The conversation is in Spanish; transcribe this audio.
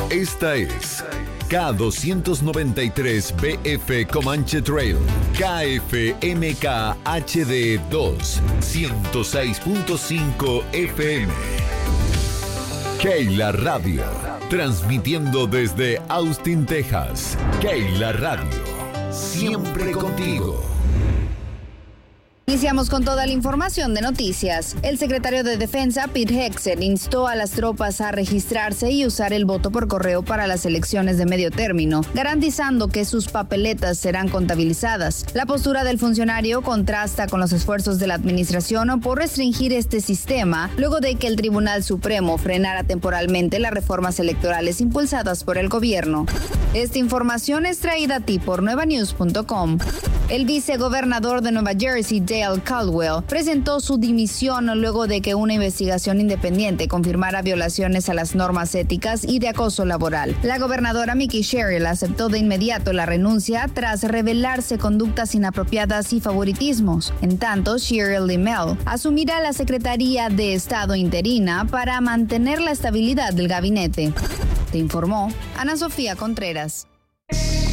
Esta es K293BF Comanche Trail, KFMK HD 2, 106.5 FM. Keila Radio, transmitiendo desde Austin, Texas. Keila Radio, siempre contigo. Iniciamos con toda la información de noticias. El secretario de Defensa, Pete Hegseth, instó a las tropas a registrarse y usar el voto por correo para las elecciones de medio término, garantizando que sus papeletas serán contabilizadas. La postura del funcionario contrasta con los esfuerzos de la administración por restringir este sistema, luego de que el Tribunal Supremo frenara temporalmente las reformas electorales impulsadas por el gobierno. Esta información es traída a ti por nuevanews.com. El vicegobernador de Nueva Jersey, Dale Caldwell, presentó su dimisión luego de que una investigación independiente confirmara violaciones a las normas éticas y de acoso laboral. La gobernadora Mickey Sherrill aceptó de inmediato la renuncia tras revelarse conductas inapropiadas y favoritismos. En tanto, Sherrill Limel asumirá la Secretaría de Estado interina para mantener la estabilidad del gabinete. Te informó Ana Sofía Contreras.